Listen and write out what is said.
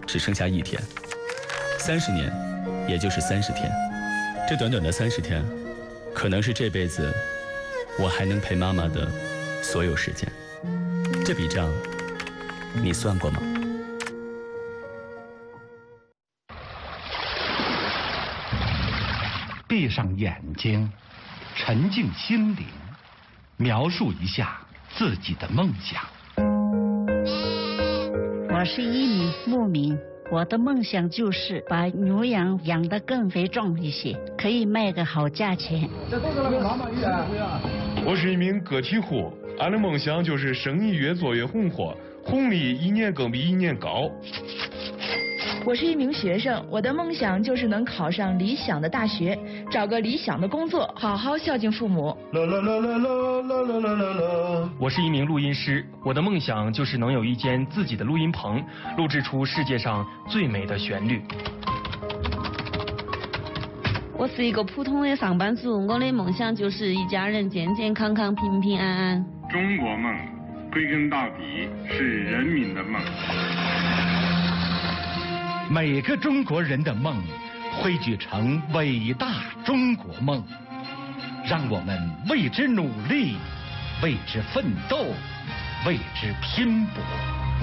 只剩下1天，30年，也就是30天。这短短的30天，可能是这辈子我还能陪妈妈的所有时间。这笔账，你算过吗？ 闭上眼睛，沉静心灵，描述一下自己的梦想。 我是一名牧民，我的梦想就是把牛羊养得更肥壮一些，可以卖个好价钱。 我是一名个体户，俺的梦想就是生意越做越红火，红利一年更比一年高。 我是一名学生，我的梦想就是能考上理想的大学，找个理想的工作，好好孝敬父母。 我是一名录音师，我的梦想就是能有一间自己的录音棚，录制出世界上最美的旋律。 我是一个普通的上班族，我的梦想就是一家人健健康康、平平安安。 中国梦，归根到底是人民的梦。 每个中国人的梦汇聚成伟大中国梦，让我们为之努力，为之奋斗，为之拼搏。